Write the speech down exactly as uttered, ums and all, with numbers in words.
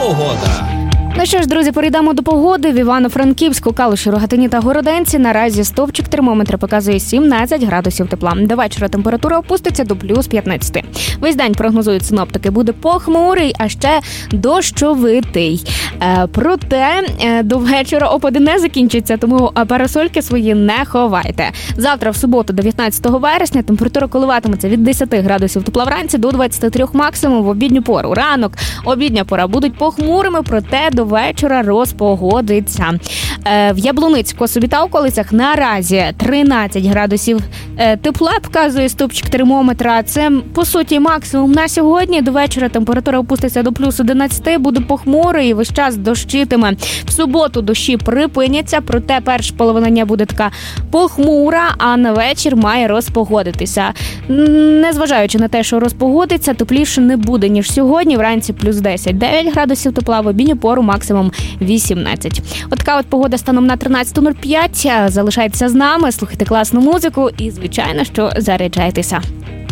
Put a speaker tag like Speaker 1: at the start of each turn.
Speaker 1: Погода.
Speaker 2: Ну що ж, друзі, перейдемо до погоди. В Івано-Франківську, Калуші, Рогатині та Городенці наразі стовпчик термометра показує сімнадцять градусів тепла. До вечора температура опуститься до плюс п'ятнадцять. Весь день, прогнозують синоптики, буде похмурий, а ще дощовитий. Е, проте е, до вечора опади не закінчаться, тому парасольки свої не ховайте. Завтра, в суботу, дев'ятнадцятого вересня, температура коливатиметься від десять градусів тепла вранці до двадцять три максимум в обідню пору. Ранок, обідня пора будуть похмурими, проте до вечора розпогодиться. Е, в Яблуницьку, собі та околицях наразі тринадцять градусів е, тепла показує стопчик термометра. Це, по суті, максимум на сьогодні. До вечора температура опуститься до плюс одинадцять, буде похмуро і весь час дощитиме. В суботу дощі припиняться, проте перша половина дня буде така похмура, а на вечір має розпогодитися. Незважаючи на те, що розпогодиться, тепліше не буде, ніж сьогодні. Вранці плюс десять дев'ять градусів тепла, в обідню пору максимум вісімнадцять. От така от погода станом на тринадцята нуль п'ять. Залишайтеся з нами, слухайте класну музику і, звичайно, що заряджайтеся.